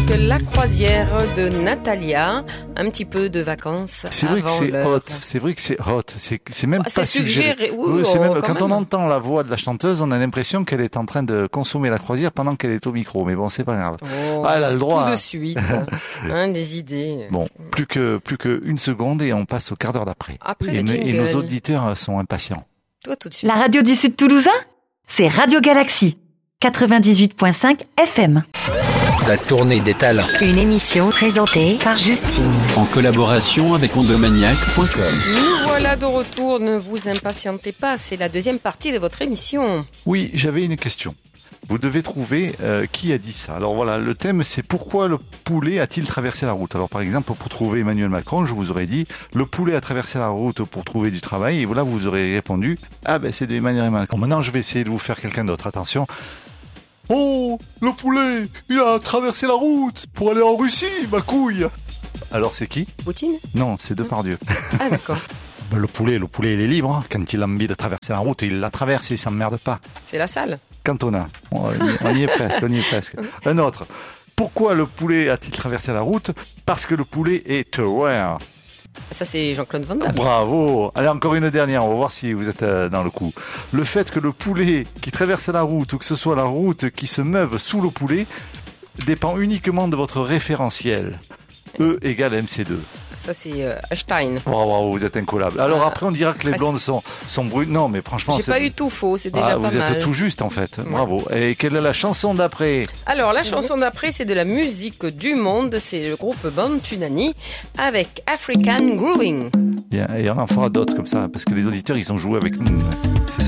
la croisière de Natalia. Un petit peu de vacances. C'est vrai que c'est l'heure. hot. C'est vrai que c'est hot. C'est même pas C'est suggéré. Oui, c'est même, quand quand on même. entend la voix de la chanteuse, on a l'impression qu'elle est en train de consommer la croisière pendant qu'elle est au micro. Mais bon, c'est pas grave. Oh, Elle a le droit. Tout de suite. Des idées. Bon, plus que une seconde et on passe au quart d'heure d'après. Après Et, le et nos jingle. auditeurs sont impatients. Toi, tout de suite. La radio du Sud Toulousain, c'est Radio Galaxie, 98.5 FM. La tournée des talents. Une émission présentée par Justine. En collaboration avec ondomaniac.com. Nous voilà de retour. Ne vous impatientez pas. C'est la deuxième partie de votre émission. Oui, j'avais une question. Vous devez trouver qui a dit ça. Alors voilà, le thème c'est pourquoi le poulet a-t-il traversé la route. Alors par exemple, pour trouver Emmanuel Macron, je vous aurais dit le poulet a traversé la route pour trouver du travail. Et voilà, vous aurez répondu c'est d'Emmanuel Macron. Maintenant, je vais essayer de vous faire quelqu'un d'autre. Attention. Oh, le poulet, il a traversé la route pour aller en Russie, ma couille. Alors c'est qui? Poutine? Non, c'est Depardieu. Ah, d'accord. Le poulet, il est libre. Hein. Quand il a envie de traverser la route, il la traverse, il s'emmerde pas. C'est la salle. Cantona. On y est presque. Un autre. Pourquoi le poulet a-t-il traversé la route? Parce que le poulet est aware. Ça, c'est Jean-Claude Van Damme. Bravo. Allez, encore une dernière. On va voir si vous êtes dans le coup. Le fait que le poulet qui traverse la route ou que ce soit la route qui se meuve sous le poulet dépend uniquement de votre référentiel. E égale MC2. Ça, c'est Einstein. Bravo, vous êtes incollable. Alors après, on dira que les blondes sont brunes. Non, mais franchement, J'ai pas eu tout faux, c'est déjà pas vous mal. êtes tout juste, en fait. Bravo. Et quelle est la chanson d'après? Alors, la chanson d'après, c'est de la musique du monde. C'est le groupe Bantunani avec African Grooving. Bien, et on en fera d'autres comme ça, parce que les auditeurs, ils ont joué avec nous. C'est ça.